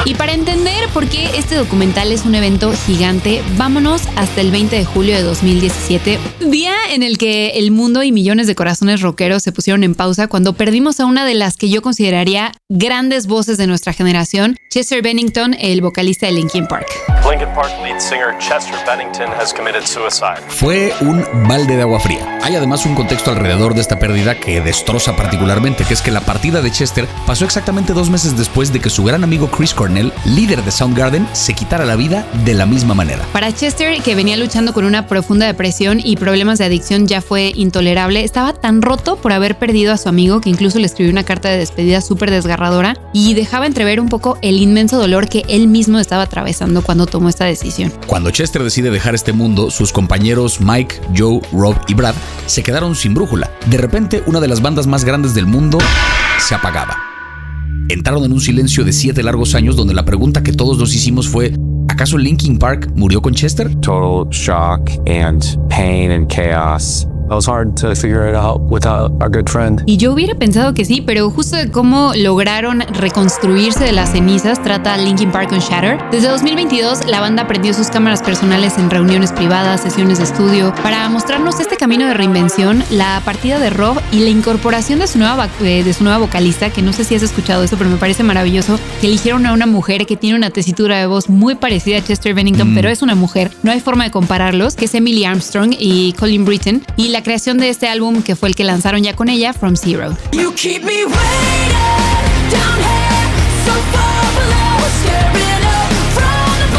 Y para entender por qué este documental es un evento gigante, vámonos hasta el 20 de julio de 2017, día en el que el mundo y millones de corazones rockeros se pusieron en pausa cuando perdimos a una de las que yo consideraría grandes voces de nuestra generación, Chester Bennington, el vocalista de Linkin Park. Linkin Park lead singer Chester Bennington has committed suicide. Fue un balde de agua fría. Hay además un contexto alrededor de esta pérdida que destroza particularmente, que es que la partida de Chester pasó exactamente 2 meses después de que su gran amigo Chris Cornell, líder de Soundgarden, se quitara la vida de la misma manera. Para Chester, que venía luchando con una profunda depresión y problemas de adicción, ya fue intolerable. Estaba tan roto por haber perdido a su amigo que incluso le escribió una carta de despedida súper desgarradora y dejaba entrever un poco el inmenso dolor que él mismo estaba atravesando cuando tomó esta decisión. Cuando Chester decide dejar este mundo, sus compañeros Mike, Joe, Rob y Brad se quedaron sin brújula. De repente, una de las bandas más grandes del mundo se apagaba. Entraron en un silencio de 7 largos años donde la pregunta que todos nos hicimos fue: ¿acaso Linkin Park murió con Chester? Total shock and pain and chaos. It was hard to figure it out without our good friend. Y yo hubiera pensado que sí, pero justo de cómo lograron reconstruirse de las cenizas trata Linkin Park con Shatter. Desde 2022, la banda prendió sus cámaras personales en reuniones privadas, sesiones de estudio, para mostrarnos este camino de reinvención, la partida de Rob y la incorporación de su nueva vocalista, que no sé si has escuchado eso, pero me parece maravilloso, que eligieron a una mujer que tiene una tesitura de voz muy parecida a Chester Bennington, pero es una mujer, no hay forma de compararlos, que es Emily Armstrong y Colin Britton, y la creación de este álbum que fue el que lanzaron ya con ella, From Zero. You keep me waiting down here, so far below, staring up from the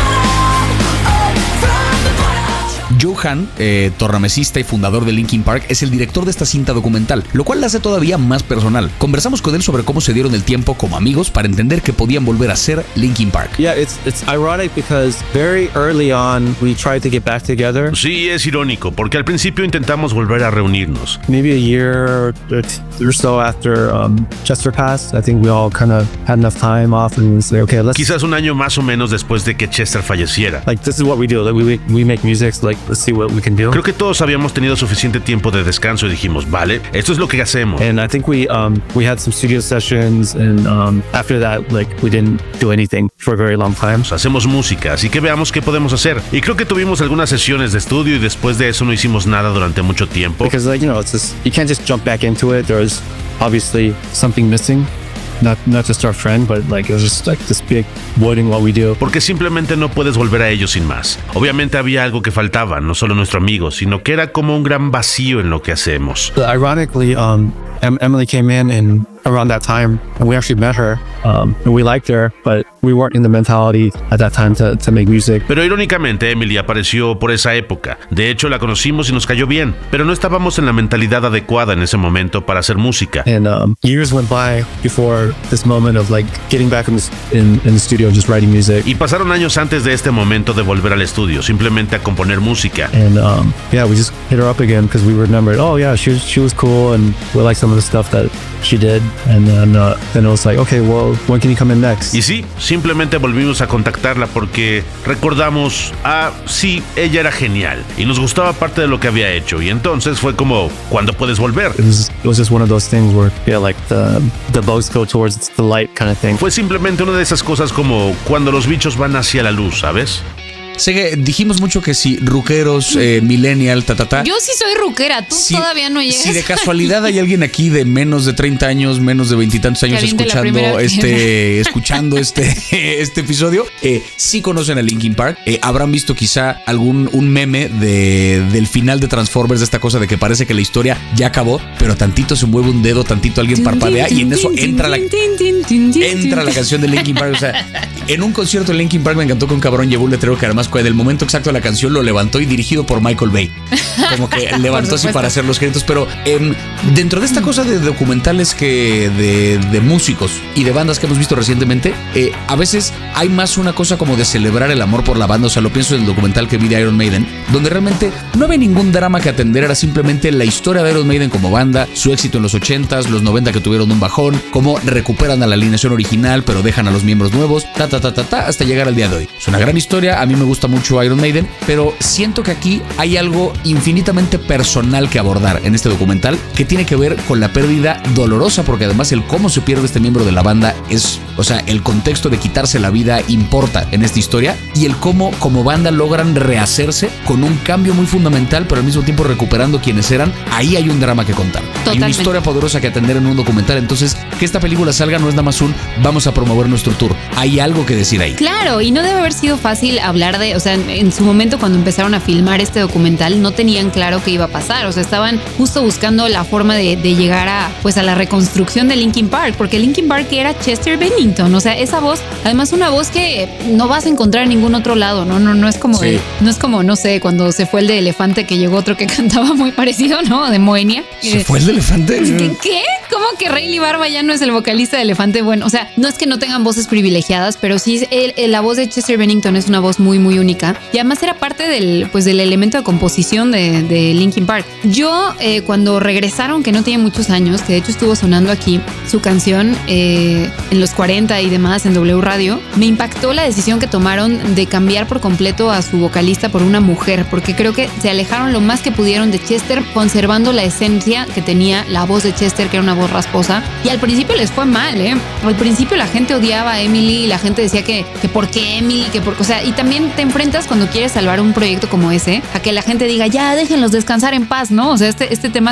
bottom, from the bottom. Joe Hahn, tornamesista y fundador de Linkin Park, es el director de esta cinta documental, lo cual la hace todavía más personal. Conversamos con él sobre cómo se dieron el tiempo como amigos para entender que podían volver a ser Linkin Park. Yeah, it's ironic because very early on we tried to get back together. Sí, es irónico, porque al principio intentamos volver a reunirnos. Maybe a year or so after Chester passed, I think we all kind of had enough time off and was like, okay, let's... Quizás un año más o menos después de que Chester falleciera. Like, this is what we do. Like, we make music, so like, let's see what we can do. Creo que todos habíamos tenido suficiente tiempo de descanso y dijimos, vale, esto es lo que hacemos. And I think we had some studio sessions, and after that, like, we didn't do anything for a very long time. Hacemos música, así que veamos qué podemos hacer. Y creo que tuvimos algunas sesiones de estudio y después de eso no hicimos nada durante mucho tiempo. Because, like, you know, it's just, you can't just jump back into it. There's obviously something missing. Not just our friend, but like it was just like this big void in what we do. Porque simplemente no puedes volver a ello sin más. Obviamente había algo que faltaba, no solo nuestro amigo, sino que era como un gran vacío en lo que hacemos. Ironically, Emily came in and around that time, and we actually met her, and we liked her, but we weren't in the mentality at that time to make music. Pero irónicamente, Emily apareció por esa época. De hecho, la conocimos y nos cayó bien, pero no estábamos en la mentalidad adecuada en ese momento para hacer música. And years went by before this moment of like getting back in the studio and just writing music. Y pasaron años antes de este momento de volver al estudio, simplemente a componer música. And yeah, we just hit her up again because we remembered, oh yeah, she was cool, and we liked some of the stuff that she did. And then it was like, okay, well, when can you come in next? Y sí, simplemente volvimos a contactarla porque recordamos, sí, ella era genial y nos gustaba parte de lo que había hecho. Y entonces fue como, ¿cuándo puedes volver? It was just one of those things where, yeah, like the boats go towards the light kind of thing. Fue simplemente una de esas cosas como cuando los bichos van hacia la luz, ¿sabes? Sé que dijimos mucho que si ruqueros, millennial, Yo sí soy ruquera, tú todavía no llegas. Si de casualidad hay alguien aquí de menos de 30 años, menos de 20 y tantos años escuchando este episodio, sí conocen a Linkin Park, habrán visto quizá un meme del final de Transformers, de esta cosa de que parece que la historia ya acabó, pero tantito se mueve un dedo, tantito alguien parpadea y en eso entra la canción de Linkin Park. O sea, en un concierto de Linkin Park me encantó que un cabrón llevó un letrero que además del momento exacto de la canción lo levantó y dirigido por Michael Bay. Como que levantó así para hacer los créditos. Pero dentro de esta cosa de documentales que de músicos y de bandas que hemos visto recientemente, a veces hay más una cosa como de celebrar el amor por la banda. O sea, lo pienso en el documental que vi de Iron Maiden, donde realmente no había ningún drama que atender. Era simplemente la historia de Iron Maiden como banda, su éxito en los 80s, los 90 que tuvieron un bajón, cómo recuperan a la alineación original pero dejan a los miembros nuevos, hasta llegar al día de hoy. Es una gran historia, a mí me gusta gusta mucho Iron Maiden, pero siento que aquí hay algo infinitamente personal que abordar en este documental que tiene que ver con la pérdida dolorosa, porque además el cómo se pierde este miembro de la banda es, o sea, el contexto de quitarse la vida importa en esta historia, y el cómo como banda logran rehacerse con un cambio muy fundamental, pero al mismo tiempo recuperando quienes eran. Ahí hay un drama que contar. Totalmente. Hay una historia poderosa que atender en un documental. Entonces, que esta película salga no es nada más un vamos a promover nuestro tour. Hay algo que decir ahí. Claro, y no debe haber sido fácil hablar de, o sea, en su momento cuando empezaron a filmar este documental no tenían claro qué iba a pasar, o sea, estaban justo buscando la forma de llegar a, pues, a la reconstrucción de Linkin Park, porque Linkin Park era Chester Bennington, o sea, esa voz, además una voz que no vas a encontrar en ningún otro lado, no es como, Sí. no es como, no sé, cuando se fue el de Elefante que llegó otro que cantaba muy parecido, ¿no? De Moenia. ¿Se fue el de Elefante? ¿Qué? ¿Cómo que Rayleigh Barba ya no es el vocalista de Elefante? Bueno, o sea, no es que no tengan voces privilegiadas, pero sí la voz de Chester Bennington es una voz muy, muy única. Y además era parte del elemento de composición de Linkin Park. Yo, cuando regresaron, que no tiene muchos años, que de hecho estuvo sonando aquí su canción en los 40 y demás en W Radio, me impactó la decisión que tomaron de cambiar por completo a su vocalista por una mujer, porque creo que se alejaron lo más que pudieron de Chester, conservando la esencia que tenía la voz de Chester, que era una voz rasposa. Y al principio les fue mal, ¿eh? Al principio la gente odiaba a Emily, la gente decía que por qué Emily, o sea, y también te enfrentas cuando quieres salvar un proyecto como ese, a que la gente diga, ya déjenlos descansar en paz, ¿no? O sea, este tema